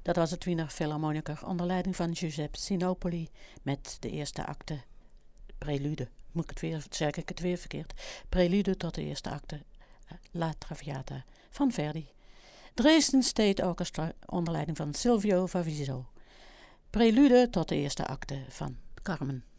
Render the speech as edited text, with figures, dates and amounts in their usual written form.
Dat was het Wiener Philharmoniker onder leiding van Giuseppe Sinopoli met de eerste acte prelude. Zeg ik het weer verkeerd? Prelude tot de eerste acte La Traviata van Verdi. Dresden State Orchestra onder leiding van Silvio Faviso. Prelude tot de eerste acte van Carmen.